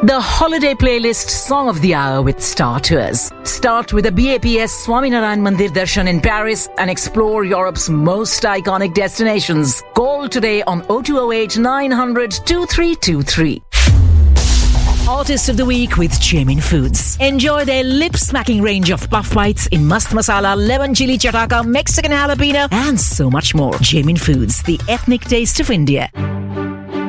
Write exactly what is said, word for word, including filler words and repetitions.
The holiday playlist song of the hour with Star Tours. Start with a B A P S Swaminarayan Mandir Darshan in Paris and explore Europe's most iconic destinations. Call today on oh two oh eight, nine hundred, twenty-three twenty-three. Artist of the Week with Jamin Foods. Enjoy their lip-smacking range of puff bites in mast masala, lemon chili chataka, Mexican jalapeno, and so much more. Jamin Foods, the ethnic taste of India.